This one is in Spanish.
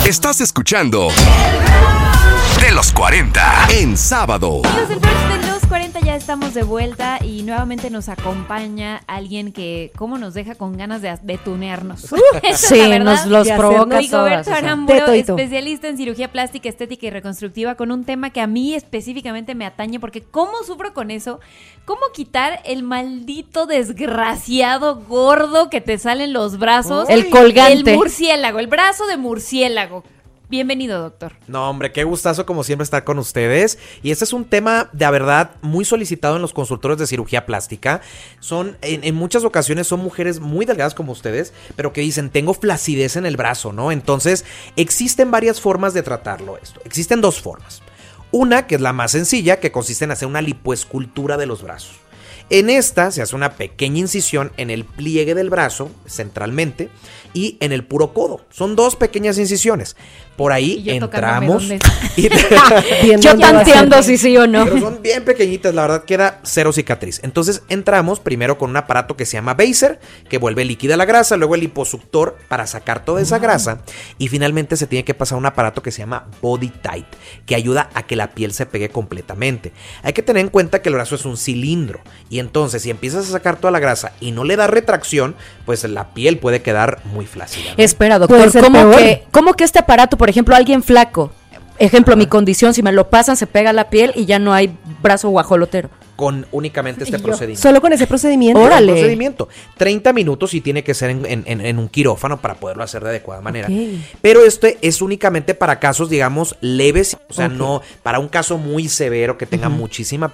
Estás escuchando De los 40 en sábado. Amigos del Brunch de los 40, ya estamos de vuelta y nuevamente nos acompaña alguien que cómo nos deja con ganas de tunearnos. Sí, nos los provoca todas. Rigoberto Aramburo, Teto y tú. especialista en cirugía plástica, estética y reconstructiva, con un tema que a mí específicamente me atañe, porque ¿cómo sufro con eso? ¿Cómo quitar el maldito desgraciado gordo que te sale en los brazos? El colgante. El murciélago, el brazo de murciélago. Bienvenido, doctor. No, hombre, qué gustazo como siempre estar con ustedes. Y este es un tema de verdad muy solicitado en los consultorios de cirugía plástica. Son, en muchas ocasiones son mujeres muy delgadas como ustedes, pero que dicen, tengo flacidez en el brazo, ¿no? Entonces, existen varias formas de tratarlo esto. Existen dos formas. Una, que es la más sencilla, que consiste en hacer una lipoescultura de los brazos. En esta se hace una pequeña incisión en el pliegue del brazo, centralmente, y en el puro codo. Son dos pequeñas incisiones. Por ahí entramos. Yo tanteando si sí o no. Pero son bien pequeñitas, la verdad queda cero cicatriz. Entonces entramos primero con un aparato que se llama Baser, que vuelve líquida la grasa, luego el liposuctor para sacar toda esa grasa, y finalmente se tiene que pasar un aparato que se llama Body Tight, que ayuda a que la piel se pegue completamente. Hay que tener en cuenta que el brazo es un cilindro, y entonces si empiezas a sacar toda la grasa y no le da retracción, pues la piel puede quedar muy flácida, ¿no? Espera, Puede doctor, ser peor. ¿cómo que este aparato, por ejemplo, alguien flaco, ejemplo, mi condición, si me lo pasan, se pega la piel y ya no hay brazo guajolotero? Con únicamente este procedimiento. Solo con ese procedimiento. Órale. Procedimiento. 30 minutos y tiene que ser en un quirófano para poderlo hacer de adecuada manera. Ok. Pero este es únicamente para casos, digamos, leves. O sea, no para un caso muy severo que tenga muchísima